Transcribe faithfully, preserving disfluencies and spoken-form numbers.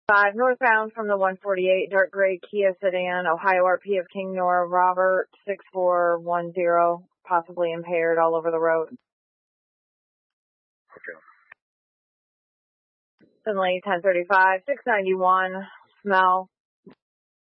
five, northbound from the one forty-eight, dark gray Kia sedan, Ohio R P of King Nor, Robert, six four one zero, possibly impaired all over the road. Okay. Finley, ten thirty-five, six ninety-one, smell,